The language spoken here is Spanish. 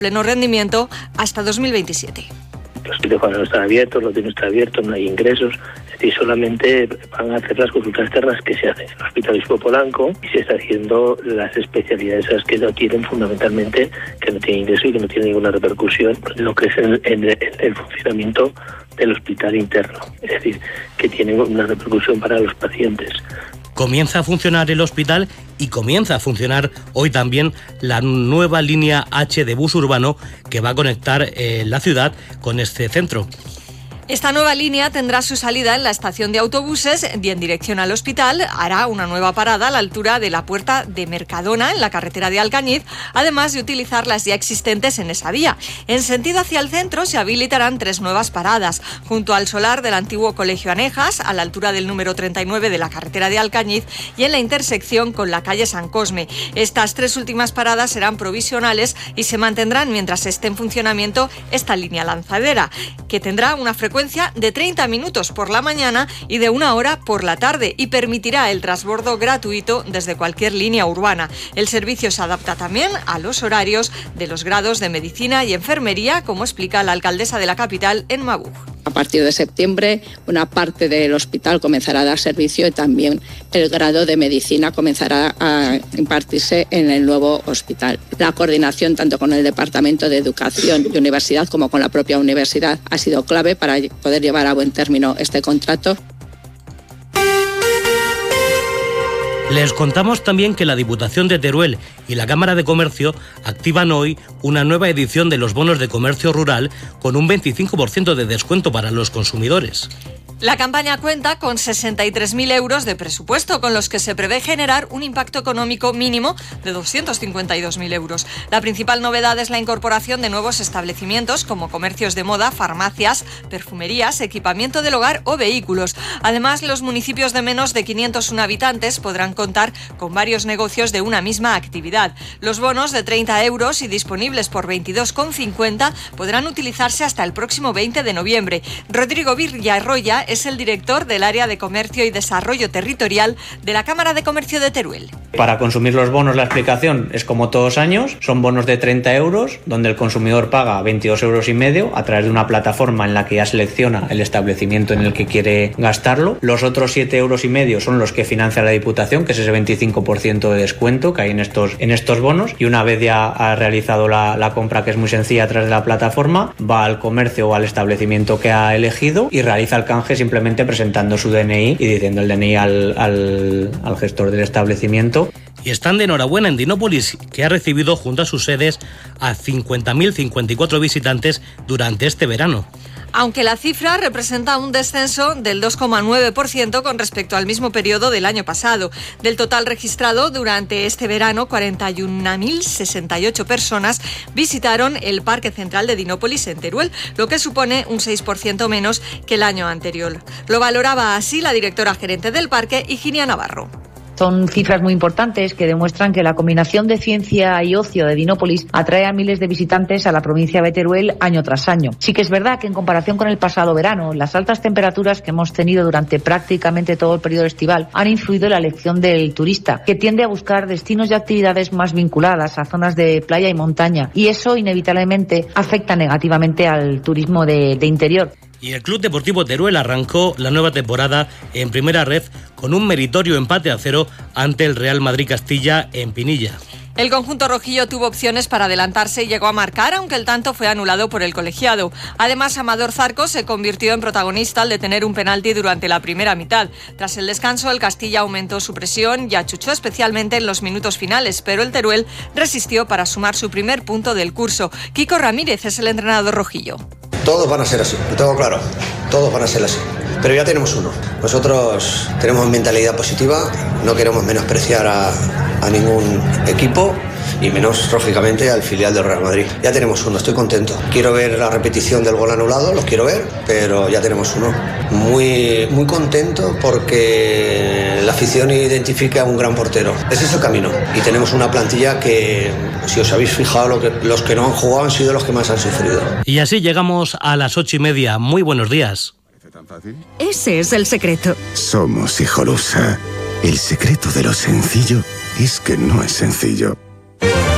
pleno rendimiento hasta 2027. Los quirófanos no están abiertos, los no están abiertos, no hay ingresos, es decir, solamente van a hacer las consultas externas que se hacen en el Hospital Obispo Polanco y se está haciendo las especialidades esas que no tienen fundamentalmente, que no tienen ingreso y que no tienen ninguna repercusión en lo que es en el funcionamiento del hospital interno, es decir, que tienen una repercusión para los pacientes. Comienza a funcionar el hospital y comienza a funcionar hoy también la nueva línea H de bus urbano que va a conectar la ciudad con este centro. Esta nueva línea tendrá su salida en la estación de autobuses y en dirección al hospital hará una nueva parada a la altura de la puerta de Mercadona en la carretera de Alcañiz, además de utilizar las ya existentes en esa vía. En sentido hacia el centro se habilitarán 3 nuevas paradas, junto al solar del antiguo Colegio Anejas, a la altura del número 39 de la carretera de Alcañiz y en la intersección con la calle San Cosme. Estas 3 últimas paradas serán provisionales y se mantendrán mientras esté en funcionamiento esta línea lanzadera, que tendrá una frecuencia de 30 minutos por la mañana y de 1 hora por la tarde y permitirá el transbordo gratuito desde cualquier línea urbana. El servicio se adapta también a los horarios de los grados de medicina y enfermería, como explica la alcaldesa de la capital en Mabuj. A partir de septiembre, una parte del hospital comenzará a dar servicio y también el grado de medicina comenzará a impartirse en el nuevo hospital. La coordinación tanto con el Departamento de Educación y Universidad como con la propia universidad ha sido clave para poder llevar a buen término este contrato. Les contamos también que la Diputación de Teruel y la Cámara de Comercio activan hoy una nueva edición de los bonos de comercio rural con un 25% de descuento para los consumidores. La campaña cuenta con 63.000 euros de presupuesto, con los que se prevé generar un impacto económico mínimo de 252.000 euros. La principal novedad es la incorporación de nuevos establecimientos como comercios de moda, farmacias, perfumerías, equipamiento del hogar o vehículos. Además, los municipios de menos de 501 habitantes podrán contar con varios negocios de una misma actividad. Los bonos de 30 euros y disponibles por 22,50 podrán utilizarse hasta el próximo 20 de noviembre. Rodrigo Villarroya es el director del área de Comercio y Desarrollo Territorial de la Cámara de Comercio de Teruel. Para consumir los bonos la explicación es como todos los años, son bonos de 30 euros donde el consumidor paga 22,5 euros a través de una plataforma en la que ya selecciona el establecimiento en el que quiere gastarlo. Los otros 7,5 euros son los que financia la Diputación, que es ese 25% de descuento que hay en estos bonos, y una vez ya ha realizado la compra, que es muy sencilla a través de la plataforma, va al comercio o al establecimiento que ha elegido y realiza el canje simplemente presentando su DNI y diciendo el DNI al gestor del establecimiento. Y están de enhorabuena en Dinópolis, que ha recibido junto a sus sedes a 50.054 visitantes durante este verano. Aunque la cifra representa un descenso del 2,9% con respecto al mismo periodo del año pasado. Del total registrado durante este verano, 41.068 personas visitaron el Parque Central de Dinópolis en Teruel, lo que supone un 6% menos que el año anterior. Lo valoraba así la directora gerente del parque, Higinia Navarro. Son cifras muy importantes que demuestran que la combinación de ciencia y ocio de Dinópolis atrae a miles de visitantes a la provincia de Teruel año tras año. Sí que es verdad que en comparación con el pasado verano, las altas temperaturas que hemos tenido durante prácticamente todo el periodo estival han influido en la elección del turista, que tiende a buscar destinos y actividades más vinculadas a zonas de playa y montaña, y eso inevitablemente afecta negativamente al turismo de interior. Y el Club Deportivo Teruel arrancó la nueva temporada en Primera Red con un meritorio empate a 0 ante el Real Madrid Castilla en Pinilla. El conjunto rojillo tuvo opciones para adelantarse y llegó a marcar, aunque el tanto fue anulado por el colegiado. Además, Amador Zarco se convirtió en protagonista al detener un penalti durante la primera mitad. Tras el descanso, el Castilla aumentó su presión y achuchó especialmente en los minutos finales, pero el Teruel resistió para sumar su primer punto del curso. Kiko Ramírez es el entrenador rojillo. Todos van a ser así, lo tengo claro, todos van a ser así. Pero ya tenemos uno. Nosotros tenemos mentalidad positiva, no queremos menospreciar a ningún equipo y menos, lógicamente, al filial del Real Madrid. Ya tenemos uno, estoy contento. Quiero ver la repetición del gol anulado, lo quiero ver, pero ya tenemos uno. Muy, muy contento porque la afición identifica a un gran portero. Ese es el camino. Y tenemos una plantilla que, si os habéis fijado, los que no han jugado han sido los que más han sufrido. Y así llegamos a las 8:30. Muy buenos días. Ese es el secreto. Somos Hijolusa. El secreto de lo sencillo es que no es sencillo.